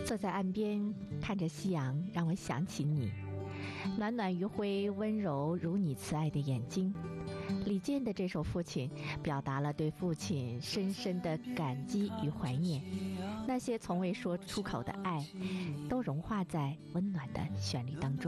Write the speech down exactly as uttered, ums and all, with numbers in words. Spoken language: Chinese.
坐在岸边看着夕阳，让我想起你，暖暖余晖，温柔如你慈爱的眼睛。李健的这首《父亲》表达了对父亲深深的感激与怀念，那些从未说出口的爱，都融化在温暖的旋律当中。